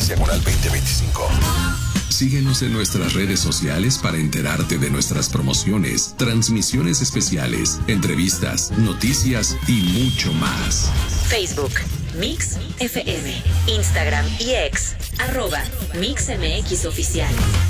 MX/2025. Síguenos en nuestras redes sociales para enterarte de nuestras promociones, transmisiones especiales, entrevistas, noticias y mucho más. Facebook, Mix FM, Instagram y X, @MixMX Oficial.